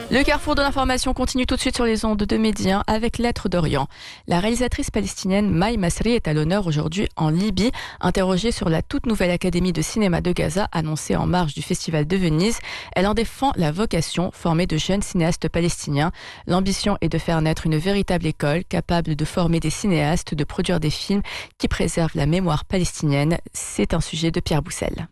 Le carrefour de l'information continue tout de suite sur les ondes de Médien avec Lettres d'Orient. La réalisatrice palestinienne Maï Masri est à l'honneur aujourd'hui en Libye. Interrogée sur la toute nouvelle Académie de cinéma de Gaza annoncée en marge du Festival de Venise, elle en défend la vocation, formée de jeunes cinéastes palestiniens. L'ambition est de faire naître une véritable école capable de former des cinéastes, de produire des films qui préservent la mémoire palestinienne. C'est un sujet de Pierre Boussel.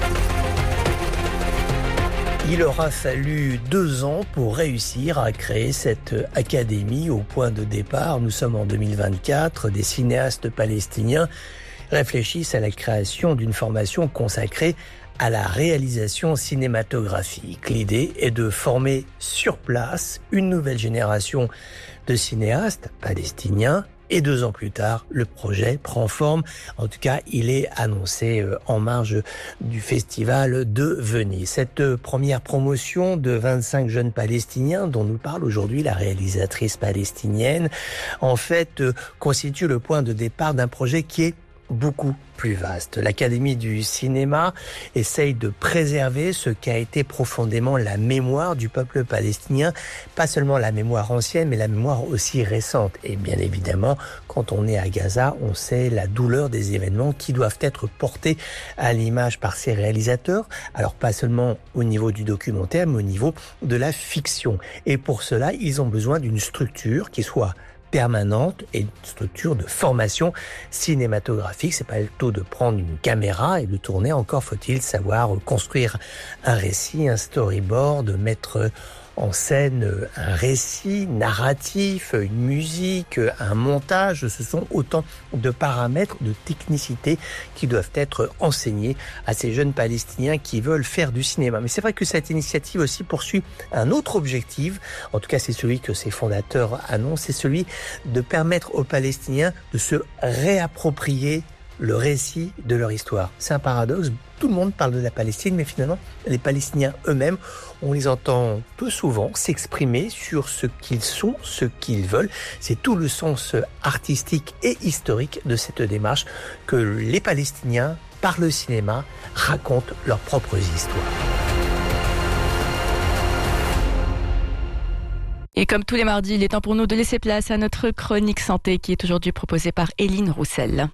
Il aura fallu 2 ans pour réussir à créer cette académie. Au point de départ, nous sommes en 2024, des cinéastes palestiniens réfléchissent à la création d'une formation consacrée à la réalisation cinématographique. L'idée est de former sur place une nouvelle génération de cinéastes palestiniens. Et 2 ans plus tard, le projet prend forme. En tout cas, il est annoncé en marge du Festival de Venise. Cette première promotion de 25 jeunes Palestiniens dont nous parle aujourd'hui la réalisatrice palestinienne, en fait, constitue le point de départ d'un projet qui est beaucoup plus vaste. L'Académie du cinéma essaye de préserver ce qu'a été profondément la mémoire du peuple palestinien, pas seulement la mémoire ancienne, mais la mémoire aussi récente. Et bien évidemment, quand on est à Gaza, on sait la douleur des événements qui doivent être portés à l'image par ces réalisateurs. Alors pas seulement au niveau du documentaire, mais au niveau de la fiction. Et pour cela, ils ont besoin d'une structure qui soit permanente et une structure de formation cinématographique. C'est pas le tout de prendre une caméra et de tourner, encore faut-il savoir construire un récit, un storyboard, mettre en scène un récit narratif, une musique, un montage. Ce sont autant de paramètres, de technicité qui doivent être enseignés à ces jeunes Palestiniens qui veulent faire du cinéma. Mais c'est vrai que cette initiative aussi poursuit un autre objectif, en tout cas c'est celui que ses fondateurs annoncent, c'est celui de permettre aux Palestiniens de se réapproprier le récit de leur histoire. C'est un paradoxe, tout le monde parle de la Palestine, mais finalement, les Palestiniens eux-mêmes, on les entend peu souvent s'exprimer sur ce qu'ils sont, ce qu'ils veulent. C'est tout le sens artistique et historique de cette démarche que les Palestiniens, par le cinéma, racontent leurs propres histoires. Et comme tous les mardis, il est temps pour nous de laisser place à notre chronique santé qui est aujourd'hui proposée par Éline Roussel.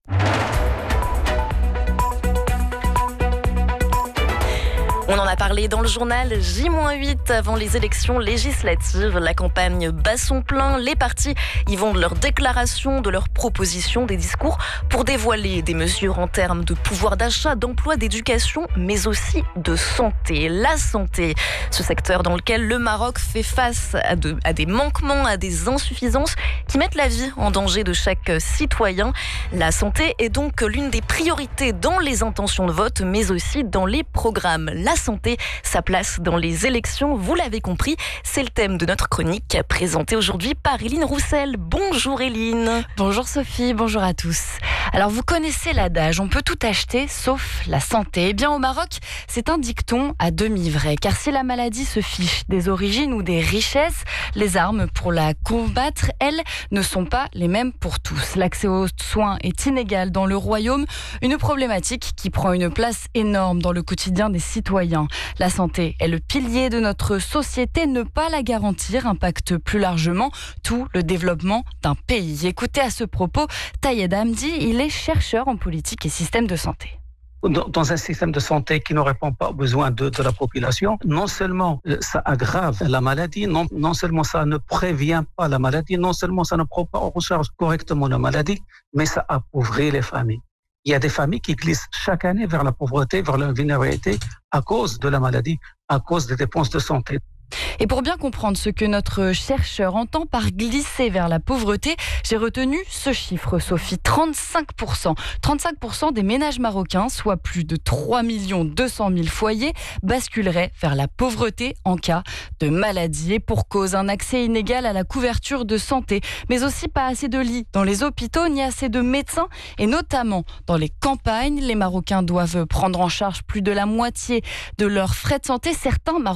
On en a parlé dans le journal J-8 avant les élections législatives. La campagne bat son plein. Les partis y vont de leurs déclarations, de leurs propositions, des discours pour dévoiler des mesures en termes de pouvoir d'achat, d'emploi, d'éducation, mais aussi de santé. La santé, ce secteur dans lequel le Maroc fait face à des manquements, à des insuffisances qui mettent la vie en danger de chaque citoyen. La santé est donc l'une des priorités dans les intentions de vote, mais aussi dans les programmes. La santé, sa place dans les élections, vous l'avez compris, c'est le thème de notre chronique présentée aujourd'hui par Éline Roussel. Bonjour Éline. Bonjour Sophie, bonjour à tous. Alors vous connaissez l'adage, on peut tout acheter sauf la santé. Eh bien au Maroc, c'est un dicton à demi-vrai, car si la maladie se fiche des origines ou des richesses, les armes pour la combattre, elles, ne sont pas les mêmes pour tous. L'accès aux soins est inégal dans le royaume, une problématique qui prend une place énorme dans le quotidien des citoyens. La santé est le pilier de notre société. Ne pas la garantir impacte plus largement tout le développement d'un pays. Écoutez à ce propos, Tayed Hamdi, il est chercheur en politique et système de santé. Dans un système de santé qui ne répond pas aux besoins de la population, non seulement ça aggrave la maladie, non seulement ça ne prévient pas la maladie, non seulement ça ne prend pas en charge correctement la maladie, mais ça appauvrit les familles. Il y a des familles qui glissent chaque année vers la pauvreté, vers la vulnérabilité à cause de la maladie, à cause des dépenses de santé. Et pour bien comprendre ce que notre chercheur entend par glisser vers la pauvreté, j'ai retenu ce chiffre, Sophie, 35%. 35% des ménages marocains, soit plus de 3 200 000 foyers, basculeraient vers la pauvreté en cas de maladie. Et pour cause, un accès inégal à la couverture de santé, mais aussi pas assez de lits dans les hôpitaux, ni assez de médecins, et notamment dans les campagnes. Les Marocains doivent prendre en charge plus de la moitié de leurs frais de santé. Certains Marocains